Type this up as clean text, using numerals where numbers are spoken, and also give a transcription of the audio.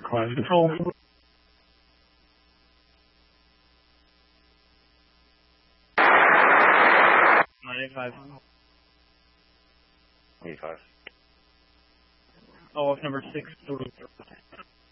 Climate control. 985. 85. Oh, off number 6.